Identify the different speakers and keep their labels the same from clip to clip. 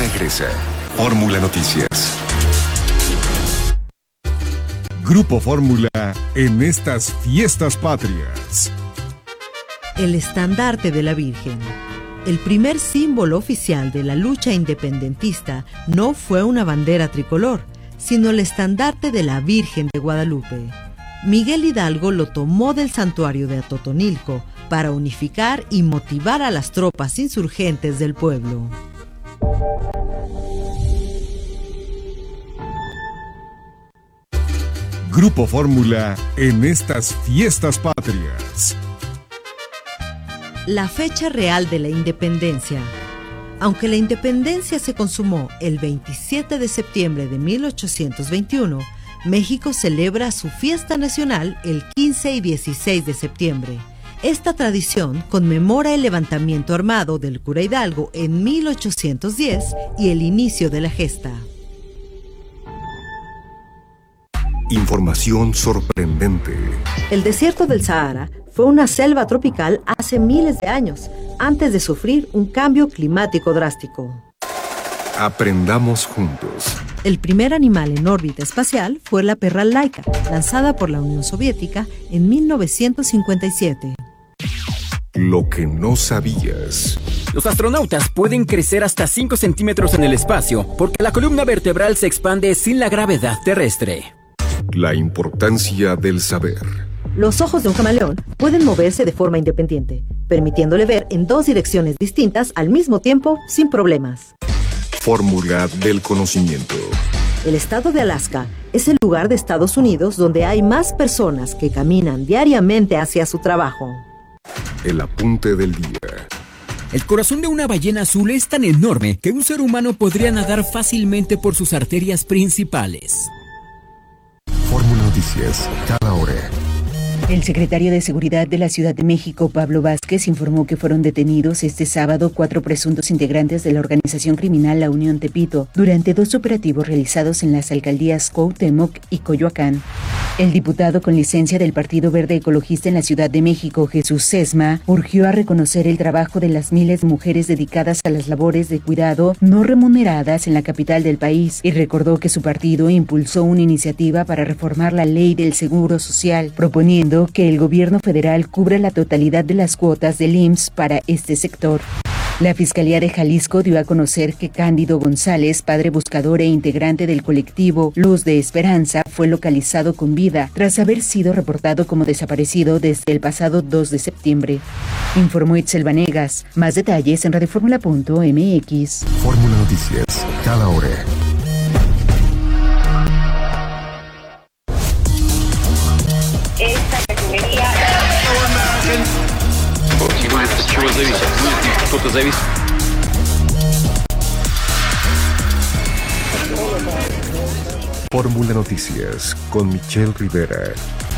Speaker 1: regresa. Fórmula Noticias.
Speaker 2: Grupo Fórmula en estas fiestas patrias.
Speaker 3: El estandarte de la Virgen. El primer símbolo oficial de la lucha independentista no fue una bandera tricolor, sino el estandarte de la Virgen de Guadalupe. Miguel Hidalgo lo tomó del santuario de Atotonilco para unificar y motivar a las tropas insurgentes del pueblo.
Speaker 2: Grupo Fórmula en estas fiestas patrias.
Speaker 3: La fecha real de la independencia. Aunque la independencia se consumó el 27 de septiembre de 1821, México celebra su fiesta nacional el 15 y 16 de septiembre. Esta tradición conmemora el levantamiento armado del cura Hidalgo en 1810 y el inicio de la gesta.
Speaker 1: Información sorprendente.
Speaker 3: El desierto del Sahara fue una selva tropical hace miles de años, antes de sufrir un cambio climático drástico.
Speaker 1: Aprendamos juntos.
Speaker 3: El primer animal en órbita espacial fue la perra Laika, lanzada por la Unión Soviética en 1957.
Speaker 1: Lo que no sabías.
Speaker 4: Los astronautas pueden crecer hasta 5 centímetros en el espacio porque la columna vertebral se expande sin la gravedad terrestre.
Speaker 1: La importancia del saber.
Speaker 3: Los ojos de un camaleón pueden moverse de forma independiente, permitiéndole ver en dos direcciones distintas al mismo tiempo sin problemas.
Speaker 1: Fórmula del conocimiento.
Speaker 3: El estado de Alaska es el lugar de Estados Unidos donde hay más personas que caminan diariamente hacia su trabajo.
Speaker 1: El apunte del día.
Speaker 4: El corazón de una ballena azul es tan enorme que un ser humano podría nadar fácilmente por sus arterias principales.
Speaker 1: Fórmula Noticias, cada hora.
Speaker 5: El secretario de Seguridad de la Ciudad de México, Pablo Vázquez, informó que fueron detenidos este sábado 4 presuntos integrantes de la organización criminal La Unión Tepito durante 2 operativos realizados en las alcaldías Cuauhtémoc y Coyoacán. El diputado con licencia del Partido Verde Ecologista en la Ciudad de México, Jesús Sesma, urgió a reconocer el trabajo de las miles de mujeres dedicadas a las labores de cuidado no remuneradas en la capital del país y recordó que su partido impulsó una iniciativa para reformar la ley del Seguro Social, proponiendo que el gobierno federal cubra la totalidad de las cuotas del IMSS para este sector. La Fiscalía de Jalisco dio a conocer que Cándido González, padre buscador e integrante del colectivo Luz de Esperanza, fue localizado con vida tras haber sido reportado como desaparecido desde el pasado 2 de septiembre. Informó Itzel Vanegas. Más detalles en radioformula.mx.
Speaker 1: Fórmula Noticias, cada hora.
Speaker 6: Esta categoría.
Speaker 1: Fórmula Noticias con Michelle Rivera.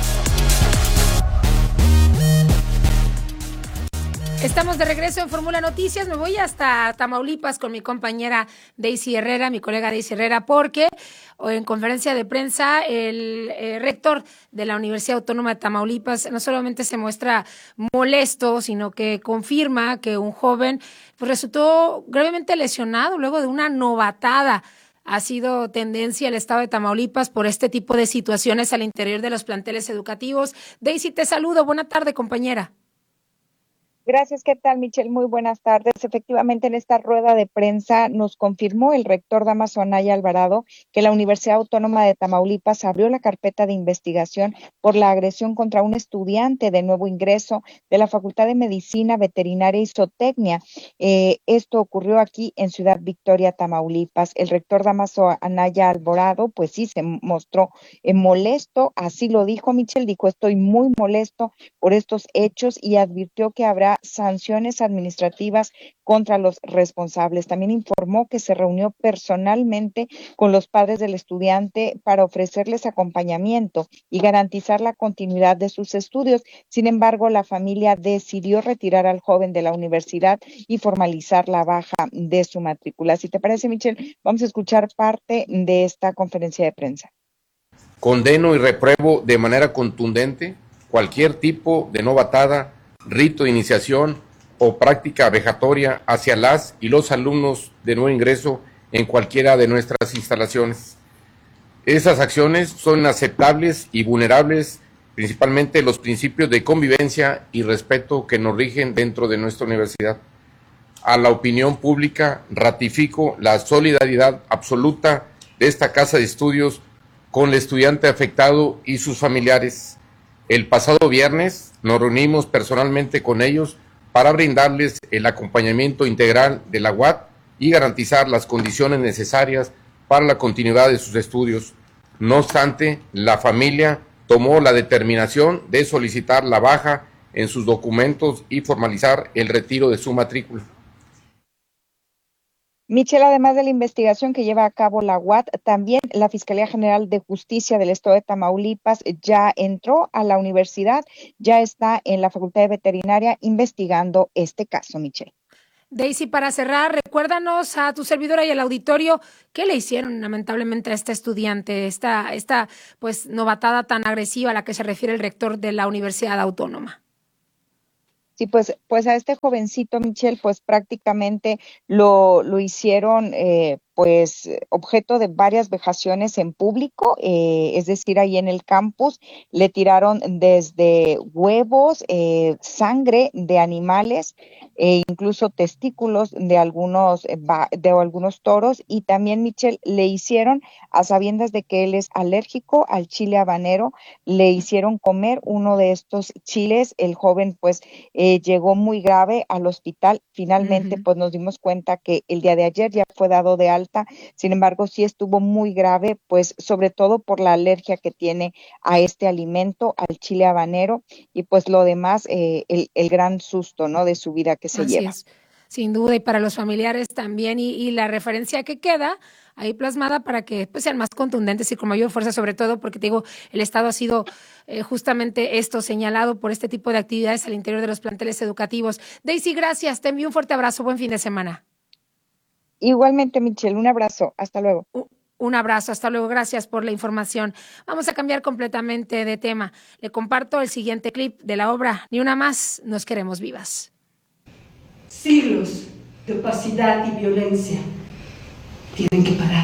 Speaker 7: Estamos de regreso en Fórmula Noticias. Me voy hasta Tamaulipas con mi compañera Daisy Herrera, mi colega Daisy Herrera, porque en conferencia de prensa el rector de la Universidad Autónoma de Tamaulipas no solamente se muestra molesto, sino que confirma que un joven pues, resultó gravemente lesionado luego de una novatada. Ha sido tendencia el estado de Tamaulipas por este tipo de situaciones al interior de los planteles educativos. Daisy, te saludo. Buena tarde, compañera.
Speaker 8: Gracias, ¿qué tal, Michelle? Muy buenas tardes. Efectivamente, en esta rueda de prensa nos confirmó el rector Dámaso Anaya Alvarado que la Universidad Autónoma de Tamaulipas abrió la carpeta de investigación por la agresión contra un estudiante de nuevo ingreso de la Facultad de Medicina, Veterinaria y Zootecnia. Esto ocurrió aquí en Ciudad Victoria, Tamaulipas. El rector Dámaso Anaya Alvarado, pues sí, se mostró molesto, así lo dijo Michelle, dijo, estoy muy molesto por estos hechos y advirtió que habrá sanciones administrativas contra los responsables. También informó que se reunió personalmente con los padres del estudiante para ofrecerles acompañamiento y garantizar la continuidad de sus estudios. Sin embargo, la familia decidió retirar al joven de la universidad y formalizar la baja de su matrícula. Si te parece, Michelle, vamos a escuchar parte de esta conferencia de prensa.
Speaker 9: Condeno y repruebo de manera contundente cualquier tipo de novatada, rito de iniciación o práctica vejatoria hacia las y los alumnos de nuevo ingreso en cualquiera de nuestras instalaciones. Esas acciones son inaceptables y vulnerables, principalmente los principios de convivencia y respeto que nos rigen dentro de nuestra universidad. A la opinión pública ratifico la solidaridad absoluta de esta casa de estudios con el estudiante afectado y sus familiares. El pasado viernes nos reunimos personalmente con ellos para brindarles el acompañamiento integral de la UAT y garantizar las condiciones necesarias para la continuidad de sus estudios. No obstante, la familia tomó la determinación de solicitar la baja en sus documentos y formalizar el retiro de su matrícula.
Speaker 8: Michelle, además de la investigación que lleva a cabo la UAT, también la Fiscalía General de Justicia del Estado de Tamaulipas ya entró a la universidad, ya está en la Facultad de Veterinaria investigando este caso, Michelle.
Speaker 7: Daisy, para cerrar, recuérdanos a tu servidora y al auditorio qué le hicieron lamentablemente a esta estudiante, esta pues novatada tan agresiva a la que se refiere el rector de la Universidad Autónoma.
Speaker 8: Sí, pues a este jovencito, Michelle, pues prácticamente lo hicieron pues objeto de varias vejaciones en público, es decir, ahí en el campus le tiraron desde huevos, sangre de animales, incluso testículos de algunos toros, y también, Michelle, le hicieron, a sabiendas de que él es alérgico al chile habanero, le hicieron comer uno de estos chiles. El joven pues llegó muy grave al hospital. Finalmente pues nos dimos cuenta que el día de ayer ya fue dado de alta. Sin embargo, sí estuvo muy grave, pues sobre todo por la alergia que tiene a este alimento, al chile habanero, y pues lo demás, el gran susto, ¿no?, de su vida que se
Speaker 7: Así
Speaker 8: lleva.
Speaker 7: Es. Sin duda, y para los familiares también, y la referencia que queda ahí plasmada para que pues, sean más contundentes y con mayor fuerza, sobre todo porque te digo, el Estado ha sido justamente esto señalado por este tipo de actividades al interior de los planteles educativos. Daisy, gracias, te envío un fuerte abrazo, buen fin de semana.
Speaker 8: Igualmente, Michelle, un abrazo, hasta luego.
Speaker 7: Un abrazo, hasta luego, gracias por la información. Vamos a cambiar completamente de tema. Le comparto el siguiente clip de la obra Ni una más, nos queremos vivas.
Speaker 6: Siglos de opacidad y violencia tienen que parar.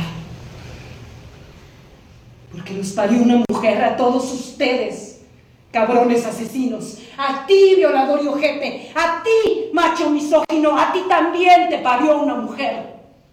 Speaker 6: Porque los parió una mujer a todos ustedes, cabrones asesinos. A ti, violador y ojete. A ti, macho misógino. A ti también te parió una mujer.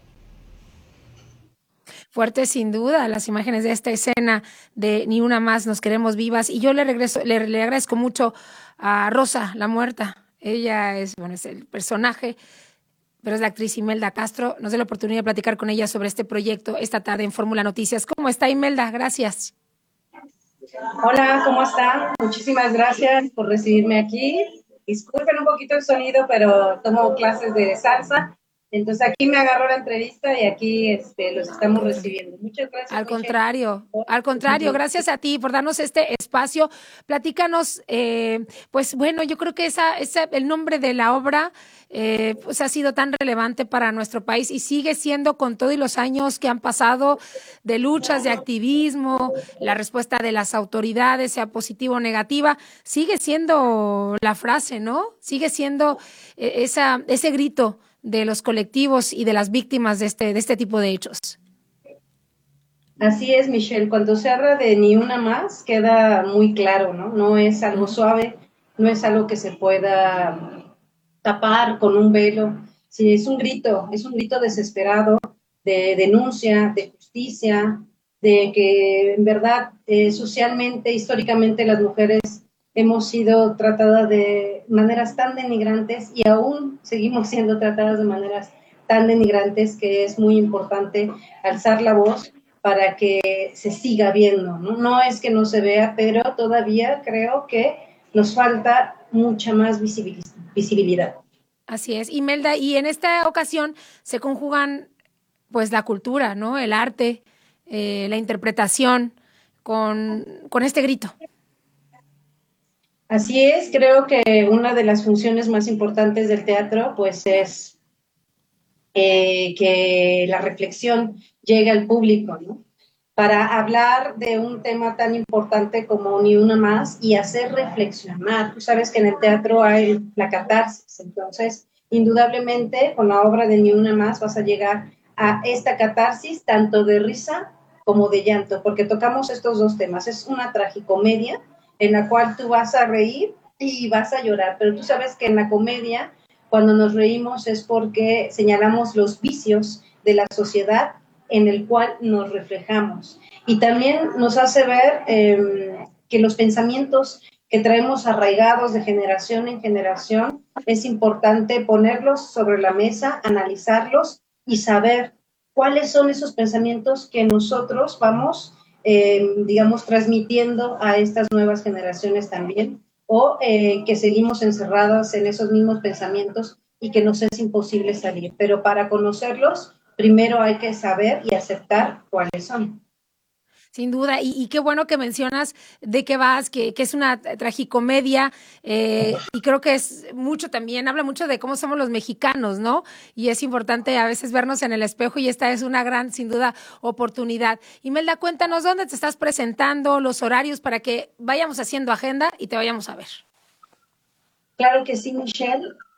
Speaker 7: Fuerte sin duda las imágenes de esta escena de Ni una más, nos queremos vivas. Y yo le agradezco mucho a Rosa, la muerta. Ella es el personaje, pero es la actriz Imelda Castro. Nos da la oportunidad de platicar con ella sobre este proyecto esta tarde en Fórmula Noticias. ¿Cómo está, Imelda? Gracias.
Speaker 10: Hola, ¿cómo está? Muchísimas gracias por recibirme aquí. Disculpen un poquito el sonido, pero tomo clases de salsa. Entonces aquí me agarró la entrevista y aquí los estamos recibiendo. Muchas gracias.
Speaker 7: Al contrario, gracias a ti por darnos este espacio. Platícanos, pues bueno, yo creo que el nombre de la obra pues ha sido tan relevante para nuestro país y sigue siendo, con todo y los años que han pasado de luchas, de activismo, la respuesta de las autoridades, sea positiva o negativa, sigue siendo la frase, ¿no? Sigue siendo ese grito de los colectivos y de las víctimas de este tipo de hechos.
Speaker 10: Así es, Michelle. Cuando se habla de Ni una más, queda muy claro, ¿no? No es algo suave, no es algo que se pueda tapar con un velo. Sí, es un grito desesperado de denuncia, de justicia, de que en verdad socialmente, históricamente las mujeres hemos sido tratadas de maneras tan denigrantes y aún seguimos siendo tratadas de maneras tan denigrantes que es muy importante alzar la voz para que se siga viendo, ¿no? No es que no se vea, pero todavía creo que nos falta mucha más visibilidad.
Speaker 7: Así es, Imelda, y en esta ocasión se conjugan pues la cultura, ¿no? El arte, la interpretación con este grito.
Speaker 10: Así es, creo que una de las funciones más importantes del teatro pues es que la reflexión llegue al público, ¿no? Para hablar de un tema tan importante como Ni una más y hacer reflexionar. Tú sabes que en el teatro hay la catarsis, entonces indudablemente con la obra de Ni una más vas a llegar a esta catarsis tanto de risa como de llanto, porque tocamos estos dos temas. Es una tragicomedia en la cual tú vas a reír y vas a llorar, pero tú sabes que en la comedia, cuando nos reímos es porque señalamos los vicios de la sociedad en el cual nos reflejamos. Y también nos hace ver que los pensamientos que traemos arraigados de generación en generación, es importante ponerlos sobre la mesa, analizarlos y saber cuáles son esos pensamientos que nosotros vamos, digamos, transmitiendo a estas nuevas generaciones también, o que seguimos encerradas en esos mismos pensamientos y que nos es imposible salir. Pero para conocerlos, primero hay que saber y aceptar cuáles son.
Speaker 7: Sin duda, y qué bueno que mencionas de qué vas, que es una tragicomedia, y creo que es mucho también, habla mucho de cómo somos los mexicanos, ¿no? Y es importante a veces vernos en el espejo y esta es una gran, sin duda, oportunidad. Imelda, cuéntanos dónde te estás presentando, los horarios para que vayamos haciendo agenda y te vayamos a ver.
Speaker 10: Claro que sí, Michelle.